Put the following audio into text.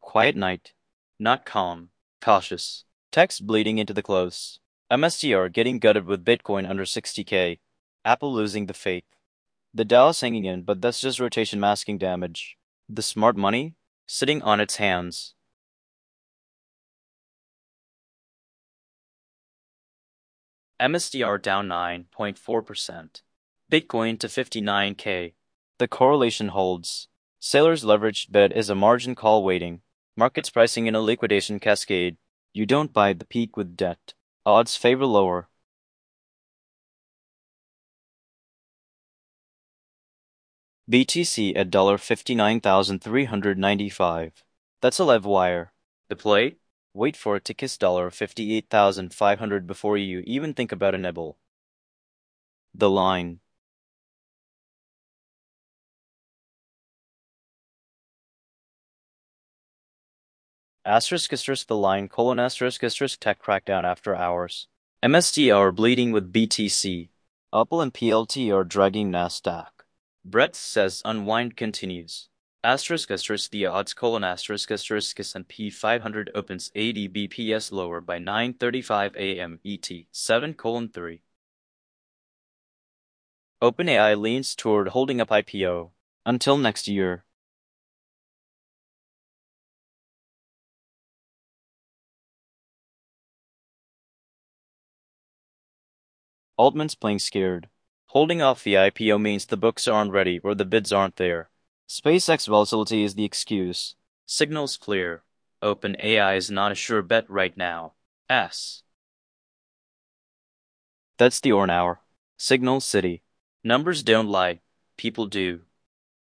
Quiet night. Not calm. Cautious. Text bleeding into the close. MSTR getting gutted with Bitcoin under 60K. Apple losing the faith. The Dow's hanging in, but that's just rotation masking damage. The smart money? Sitting on its hands. MSTR down 9.4%. Bitcoin to 59K. The correlation holds. Sailor's leveraged bet is a margin call waiting. Markets pricing in a liquidation cascade. You don't buy the peak with debt. Odds favor lower. BTC at $59,395. That's a live wire. The play? Wait for it to kiss $58,500 before you even think about a nibble. The line. Asterisk the line colon asterisk tech crackdown after hours. MSTR bleeding with BTC. Apple and PLT are dragging Nasdaq. Brett says unwind continues. Asterisk the odds colon asterisk S&P 500 opens 80 BPS lower by 9:35 a.m. ET 7:3. OpenAI leans toward holding up IPO until next year. Altman's playing scared. Holding off the IPO means the books aren't ready or the bids aren't there. SpaceX volatility is the excuse. Signal's clear. OpenAI is not a sure bet right now. That's the Orn Hour. Signal City. Numbers don't lie. People do.